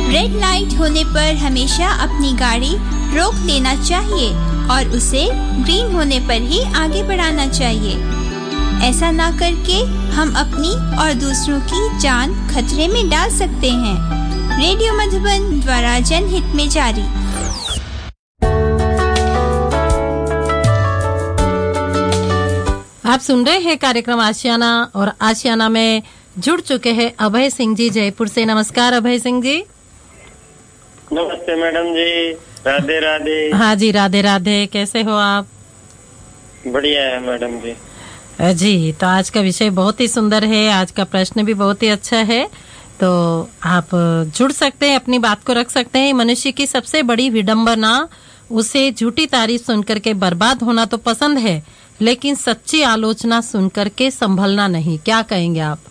Red light होने पर हमेशा अपनी गाड़ी रोक देना चाहिए और उसे ग्रीन होने पर ही आगे बढ़ाना चाहिए। ऐसा ना करके हम अपनी और दूसरों की जान खतरे में डाल सकते हैं। रेडियो मधुबन द्वारा जनहित में जारी। आप सुन रहे हैं कार्यक्रम आशियाना और आशियाना में जुड़ चुके हैं अभय सिंह जी जयपुर से। नमस्कार अभय सिंह जी। नमस्ते मैडम जी, राधे राधे। हाँ जी, राधे राधे। कैसे हो आप? बढ़िया है मैडम जी। जी, तो आज का विषय बहुत ही सुंदर है, आज का प्रश्न भी बहुत ही अच्छा है, तो आप जुड़ सकते हैं, अपनी बात को रख सकते हैं। मनुष्य की सबसे बड़ी विडंबना उसे झूठी तारीफ सुनकर के बर्बाद होना तो पसंद है, लेकिन सच्ची आलोचना सुनकर के संभलना नहीं। क्या कहेंगे आप?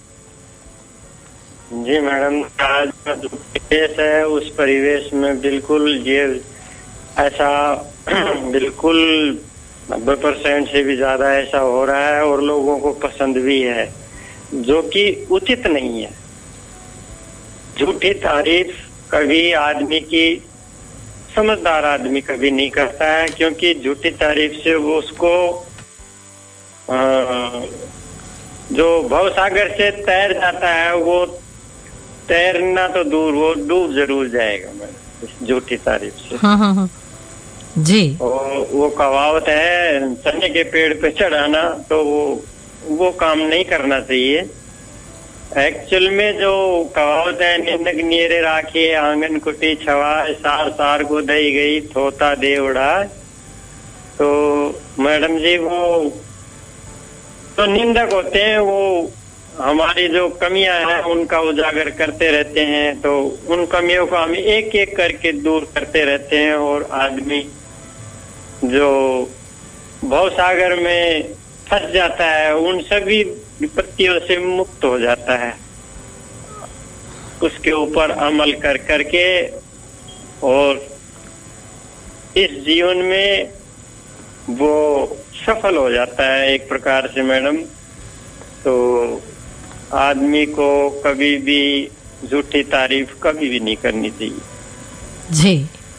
जी मैडम, आज का जो परिवेश है उस परिवेश में बिल्कुल ये ऐसा बिल्कुल 90% से भी ज्यादा ऐसा हो रहा है और लोगों को पसंद भी है, जो कि उचित नहीं है। झूठी तारीफ कभी आदमी की, समझदार आदमी कभी नहीं करता है, क्योंकि झूठी तारीफ से वो उसको जो भवसागर से तैर जाता है वो तैरना तो दूर, वो डूब जरूर जाएगा मैडम इस झूठी तारीफ से। हाँ। जी। वो कहावत है, चने के पेड़ पे चढ़ाना, तो वो काम नहीं करना चाहिए। एक्चुअल में जो कहावत है, निंदक नियरे राखे आंगन कुटी छवा, सार सार को दई गई थोता दे उड़ा, तो मैडम जी वो तो निंदक होते हैं, वो हमारी जो कमियां हैं उनका उजागर करते रहते हैं, तो उन कमियों को हम एक एक करके दूर करते रहते हैं और आदमी जो भवसागर में फंस जाता है उन सभी विपत्तियों से मुक्त हो जाता है, उसके ऊपर अमल कर करके, और इस जीवन में वो सफल हो जाता है एक प्रकार से मैडम। तो आदमी को कभी भी झूठी तारीफ कभी भी नहीं करनी चाहिए। जी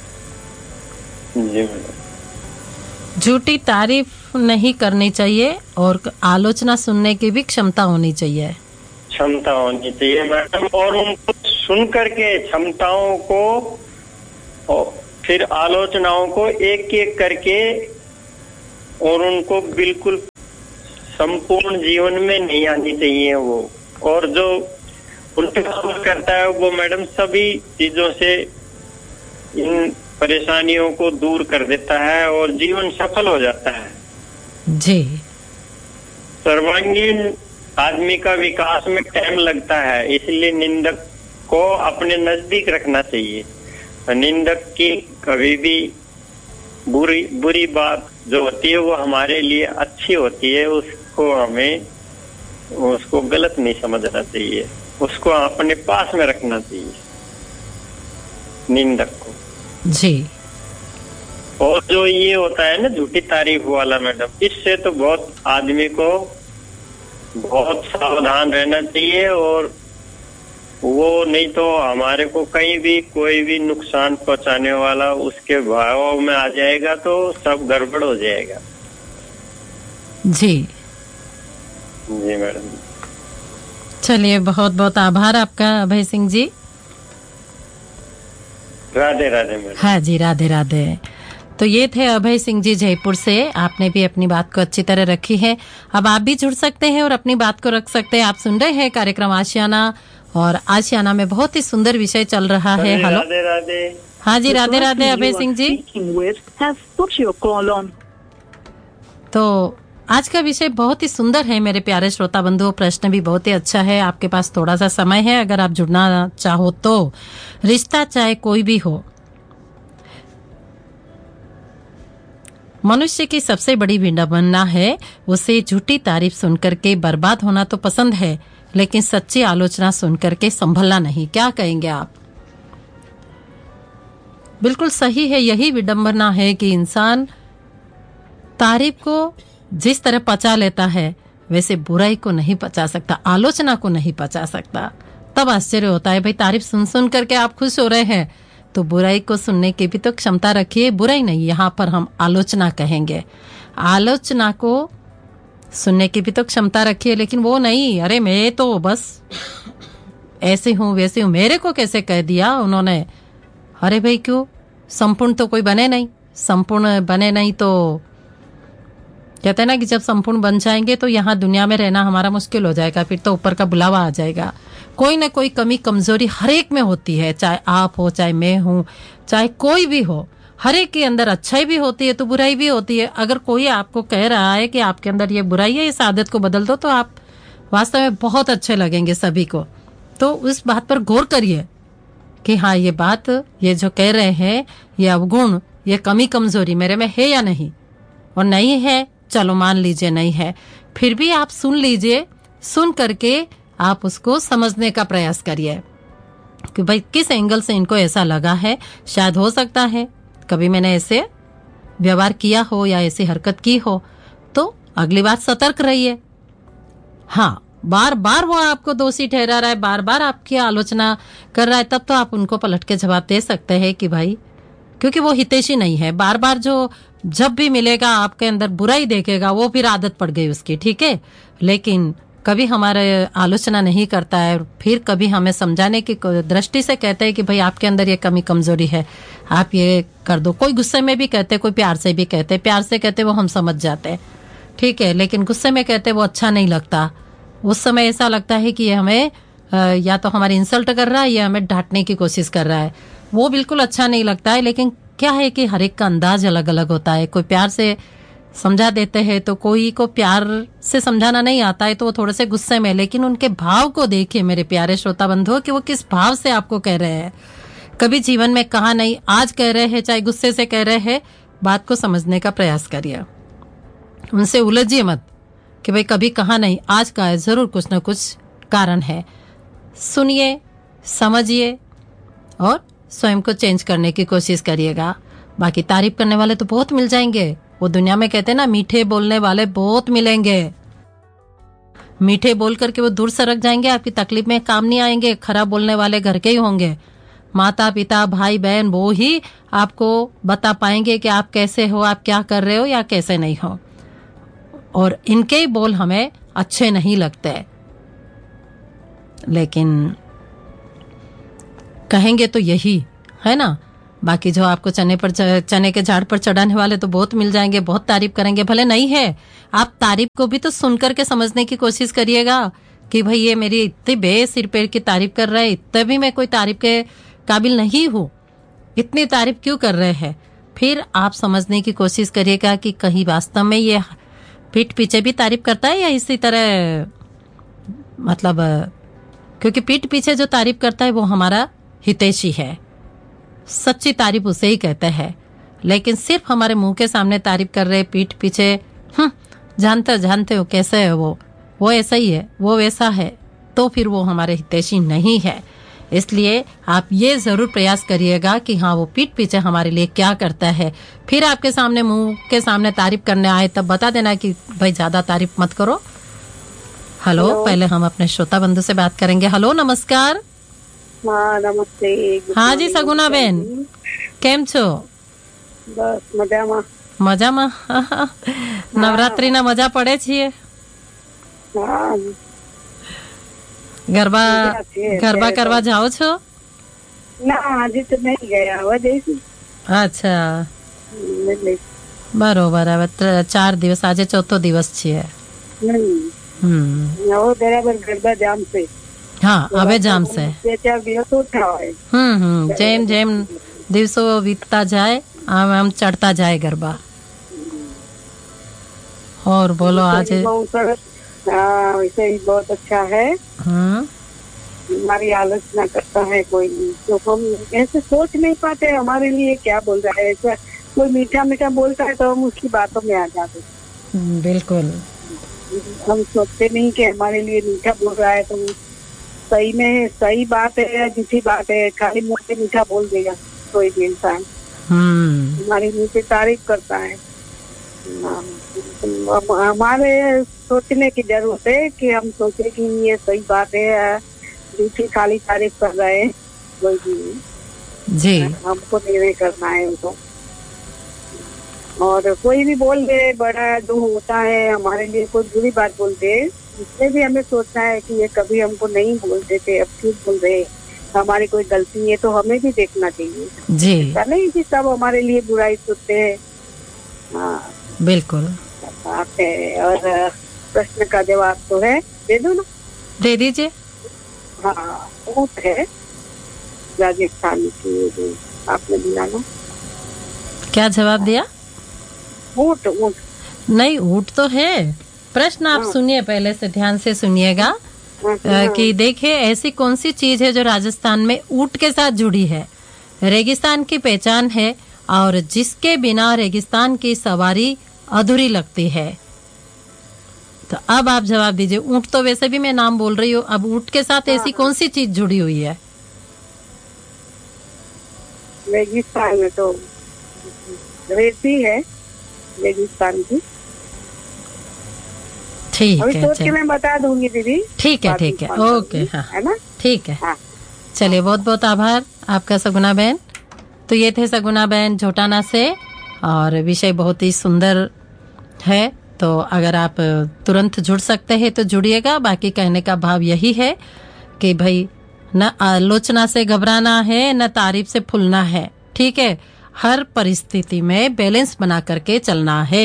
जी मैडम, झूठी तारीफ नहीं करनी चाहिए और आलोचना सुनने की भी क्षमता होनी चाहिए। क्षमता होनी चाहिए मैडम, और उनको सुन करके क्षमताओं को और फिर आलोचनाओं को एक एक करके और उनको बिल्कुल संपूर्ण जीवन में नहीं आनी चाहिए वो, और जो उल्टे अमल करता है वो मैडम सभी चीजों से इन परेशानियों को दूर कर देता है और जीवन सफल हो जाता है। जी। सर्वांगीण आदमी का विकास में टाइम लगता है, इसलिए निंदक को अपने नजदीक रखना चाहिए। निंदक की कभी भी बुरी बात जो होती है वो हमारे लिए अच्छी होती है, उसको गलत नहीं समझना चाहिए, उसको अपने पास में रखना चाहिए निंदक को। जी। और जो ये होता है ना झूठी तारीफ वाला मैडम, इससे तो बहुत आदमी को बहुत सावधान रहना चाहिए, और वो नहीं तो हमारे को कहीं भी कोई भी नुकसान पहुंचाने वाला उसके भाव में आ जाएगा तो सब गड़बड़ हो जाएगा। जी जी मैडम, चलिए, बहुत बहुत आभार आपका अभय सिंह जी। राधे राधे मैडम। हाँ जी, राधे राधे। तो ये थे अभय सिंह जी जयपुर से। आपने भी अपनी बात को अच्छी तरह रखी है। अब आप भी जुड़ सकते हैं और अपनी बात को रख सकते हैं। आप सुन रहे हैं कार्यक्रम आशियाना, और आशियाना में बहुत ही सुंदर विषय चल रहा है। हेलो, राधे राधे। हाँ जी, राधे राधे अभय सिंह जी। तो आज का विषय बहुत ही सुंदर है मेरे प्यारे श्रोता बंधुओं। प्रश्न भी बहुत ही अच्छा है। आपके पास थोड़ा सा समय है, अगर आप जुड़ना चाहो तो। रिश्ता चाहे कोई भी हो, मनुष्य की सबसे बड़ी विडंबना है उसे झूठी तारीफ सुनकर के बर्बाद होना तो पसंद है, लेकिन सच्ची आलोचना सुनकर के संभलना नहीं। क्या कहेंगे आप? बिल्कुल सही है। यही विडंबना है कि इंसान तारीफ को जिस तरह पचा लेता है वैसे बुराई को नहीं पचा सकता, आलोचना को नहीं पचा सकता। तब आश्चर्य होता है। भाई तारीफ सुन सुन करके आप खुश हो रहे हैं, तो बुराई को सुनने की भी तो क्षमता रखिए। बुराई नहीं, यहाँ पर हम आलोचना कहेंगे। आलोचना को सुनने की भी तो क्षमता रखिए, लेकिन वो नहीं, अरे मैं तो बस ऐसे हूँ वैसे हूँ, मेरे को कैसे कह दिया उन्होंने। अरे भाई क्यों, संपूर्ण तो कोई बने नहीं। संपूर्ण बने नहीं तो कहते हैं ना कि जब संपूर्ण बन जाएंगे तो यहाँ दुनिया में रहना हमारा मुश्किल हो जाएगा, फिर तो ऊपर का बुलावा आ जाएगा। कोई ना कोई कमी कमजोरी हर एक में होती है, चाहे आप हो, चाहे मैं हूँ, चाहे कोई भी हो। हर एक के अंदर अच्छाई भी होती है तो बुराई भी होती है। अगर कोई आपको कह रहा है कि आपके अंदर ये बुराई है, इस आदत को बदल दो, तो आप वास्तव में बहुत अच्छे लगेंगे सभी को। तो उस बात पर गौर करिए कि हाँ, ये बात, ये जो कह रहे हैं, ये अवगुण, ये कमी कमजोरी मेरे में है या नहीं। और नहीं है, चलो मान लीजिए नहीं है, फिर भी आप सुन लीजिए। सुन करके आप उसको समझने का प्रयास करिए कि भाई किस एंगल से इनको ऐसा लगा है। शायद हो सकता है कभी मैंने ऐसे व्यवहार किया हो या ऐसी हरकत की हो, तो अगली बार सतर्क रहिए। हाँ, बार बार वो आपको दोषी ठहरा रहा है, बार बार आपकी आलोचना कर रहा है, तब तो आप उनको पलट के जवाब दे सकते हैं कि भाई, क्योंकि वो हितैषी नहीं है। बार बार जो जब भी मिलेगा आपके अंदर बुराई देखेगा, वो फिर आदत पड़ गई उसकी, ठीक है। लेकिन कभी हमारे आलोचना नहीं करता है, फिर कभी हमें समझाने की दृष्टि से कहते हैं कि भाई आपके अंदर ये कमी कमजोरी है, आप ये कर दो। कोई गुस्से में भी कहते, कोई प्यार से भी कहते। प्यार से कहते वो हम समझ जाते, ठीक है, लेकिन गुस्से में कहते वो अच्छा नहीं लगता। उस समय ऐसा लगता है कि ये हमें या तो हमारी इंसल्ट कर रहा है या हमें डांटने की कोशिश कर रहा है। वो बिल्कुल अच्छा नहीं लगता है। लेकिन क्या है कि हर एक का अंदाज अलग अलग होता है। कोई प्यार से समझा देते हैं तो कोई को प्यार से समझाना नहीं आता है, तो वो थोड़े से गुस्से में। लेकिन उनके भाव को देखिए मेरे प्यारे श्रोता बंधुओं कि वो किस भाव से आपको कह रहे हैं। कभी जीवन में कहा नहीं, आज कह रहे हैं, चाहे गुस्से से कह रहे हैं, बात को समझने का प्रयास करिए। उनसे उलझिए मत कि भाई कभी कहा नहीं, आज का है, जरूर कुछ ना कुछ कारण है। सुनिए, समझिए और स्वयं को चेंज करने की कोशिश करिएगा। बाकी तारीफ करने वाले तो बहुत मिल जाएंगे। वो दुनिया में कहते हैं ना, मीठे बोलने वाले बहुत मिलेंगे। मीठे बोल करके वो दूर सरक जाएंगे, आपकी तकलीफ में काम नहीं आएंगे। खराब बोलने वाले घर के ही होंगे। माता पिता भाई बहन वो ही आपको बता पाएंगे कि आप कैसे हो, आप क्या कर रहे हो या कैसे नहीं हो। और इनके ही बोल हमें अच्छे नहीं लगते, लेकिन कहेंगे तो यही है ना। बाकी जो आपको चने के झाड़ पर चढ़ाने वाले तो बहुत मिल जाएंगे, बहुत तारीफ करेंगे। भले नहीं है, आप तारीफ को भी तो सुनकर के समझने की कोशिश करिएगा कि भाई ये मेरी इतनी बेसिर पैर की तारीफ कर रहे हैं, इतने भी मैं कोई तारीफ के काबिल नहीं हूँ, इतनी तारीफ क्यों कर रहे हैं। फिर आप समझने की कोशिश करिएगा कि कहीं वास्तव में ये पीठ पीछे भी तारीफ करता है या इसी तरह, मतलब क्योंकि पीठ पीछे जो तारीफ करता है वो हमारा हितैषी है। सच्ची तारीफ उसे ही कहते हैं। लेकिन सिर्फ हमारे मुंह के सामने तारीफ कर रहे, पीठ पीछे जानते हो कैसे है वो ऐसा ही है, वो वैसा है, तो फिर वो हमारे हितैषी नहीं है। इसलिए आप ये जरूर प्रयास करिएगा कि हाँ, वो पीठ पीछे हमारे लिए क्या करता है। फिर आपके सामने मुंह के सामने तारीफ करने आए तब बता देना कि भाई ज्यादा तारीफ मत करो। हेलो, पहले हम अपने श्रोता बंधु से बात करेंगे। हेलो, नमस्कार। हाँ, नमस्ते। हाँ जी, सगुना बेन, કેમ છો? બસ મજામાં. મજામાં. નવરાત્રીના મજા પડે છીએ? ગરબા કરવા જાઓ છો? ના, આજે તો નહીં ગયા, હવે જઈશું. અચ્છા, બરોબર. હવે 4 દિવસ, આજે ચોથો દિવસ છે. હવે બરાબર ગરબા જામશે. હા, હવે જામશે. 2-4 દિવસ ઓછા હોય. જેમ જેમ દિવસો વીતતા જાય આમ ચડતા જાય ગરબા. और बोलो आज? हाँ, वैसे ही बहुत अच्छा है। हमारी आलोचना करता है कोई, तो हम ऐसे सोच नहीं पाते हमारे लिए क्या बोल रहा है। ऐसा कोई मीठा मीठा बोलता है तो हम उसकी बातों में आ जाते। बिल्कुल, हम सोचते नहीं कि हमारे लिए मीठा बोल रहा है तो सही में सही बात है या झूठी बात है। खाली मुंह से मीठा बोल देगा कोई भी इंसान, हमारी मुंह से तारीफ करता है। हमारे सोचने की जरूरत है कि हम सोचे कि ये सही बात है झूठी खाली तारीफ कर रहे हैं, कोई भी जी हमको नहीं करना है उनको। और कोई भी बोल दे, बड़ा जो होता है हमारे लिए कोई बुरी बात बोलते हैं, इसमें भी हमें सोचना है कि ये कभी हमको नहीं बोलते थे, अब क्यों बोल रहे, हमारी कोई गलती है तो हमें भी देखना चाहिए जी। नहीं कि सब हमारे लिए बुराई सोचते हैं। हाँ बिल्कुल बात है। और प्रश्न का जवाब तो है, दे दो ना। दे दीजिए। हाँ ऊँट है राजस्थान की, जो आपने दिया ना। क्या जवाब दिया? ऊँट। ऊँट नहीं, ऊँट तो है। प्रश्न आप सुनिए, पहले से ध्यान से सुनिएगा कि देखिए ऐसी कौन सी चीज है जो राजस्थान में ऊँट के साथ जुड़ी है, रेगिस्तान की पहचान है और जिसके बिना रेगिस्तान की सवारी अधूरी लगती है। तो अब आप जवाब दीजिए। ऊँट तो वैसे भी मैं नाम बोल रही हूँ, अब ऊँट के साथ ऐसी कौन सी चीज जुड़ी हुई है? रेगिस्तान में तो रेती है रेगिस्तान की। ठीक है, सोच के मैं बता दूंगी दीदी। ठीक है ठीक है, ओके। हाँ है ना, ठीक है। हाँ। चलिए बहुत बहुत आभार आपका सगुना बहन। तो ये थे सगुना बहन झोटाना से, और विषय बहुत ही सुंदर है। तो अगर आप तुरंत जुड़ सकते हैं तो जुड़िएगा। बाकी कहने का भाव यही है कि भाई न आलोचना से घबराना है, न तारीफ से फूलना है। ठीक है, हर परिस्थिति में बैलेंस बना करके चलना है,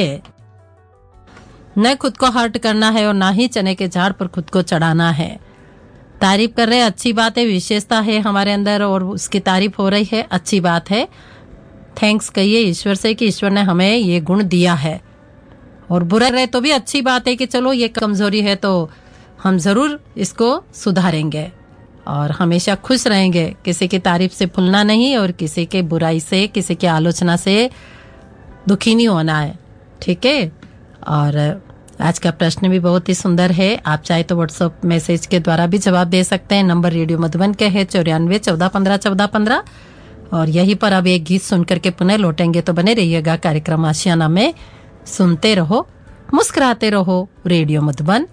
न खुद को हर्ट करना है और ना ही चने के झाड़ पर खुद को चढ़ाना है। तारीफ कर रहे हैं, अच्छी बात है, विशेषता है हमारे अंदर और उसकी तारीफ हो रही है, अच्छी बात है। थैंक्स कहिए ईश्वर से कि ईश्वर ने हमें ये गुण दिया है। और बुरा रहे तो भी अच्छी बात है कि चलो ये कमजोरी है तो हम जरूर इसको सुधारेंगे और हमेशा खुश रहेंगे। किसी की तारीफ से फूलना नहीं और किसी के बुराई से, किसी की आलोचना से दुखी नहीं होना है। ठीक है। और आज का प्रश्न भी बहुत ही सुंदर है। आप चाहे तो व्हाट्सएप मैसेज के द्वारा भी जवाब दे सकते हैं। नंबर रेडियो मधुबन के है 9414151415। और यहीं पर अब एक गीत सुनकर के पुनः लौटेंगे, तो बने रहिएगा कार्यक्रम आशियाना में। सुनते रहो, मुस्कुराते रहो। Radio Madhuban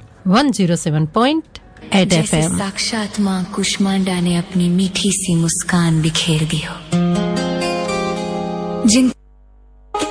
107.8 FM। साक्षात माँ कुष्मांडा ने अपनी मीठी सी मुस्कान बिखेर दी हो, जिन